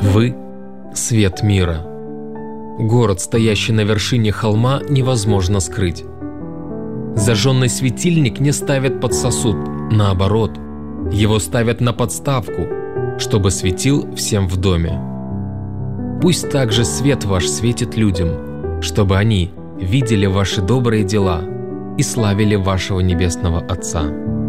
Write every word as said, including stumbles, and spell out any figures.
Вы – свет мира. Город, стоящий на вершине холма, невозможно скрыть. Зажженный светильник не ставят под сосуд, наоборот, его ставят на подставку, чтобы светил всем в доме. Пусть также свет ваш светит людям, чтобы они видели ваши добрые дела и славили вашего Небесного Отца.